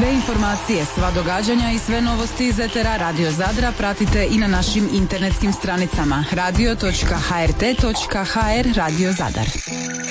Sve informacije, sva događanja i sve novosti iz etera Radio Zadra pratite i na našim internetskim stranicama radio.hrt.hr Radio Zadar.